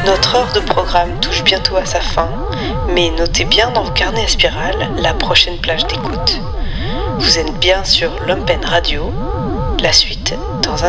Notre heure de programme touche bientôt à sa fin, mais notez bien dans vos carnets à spirale la prochaine plage d'écoute. Vous êtes bien sur Lumpen Radio, la suite dans un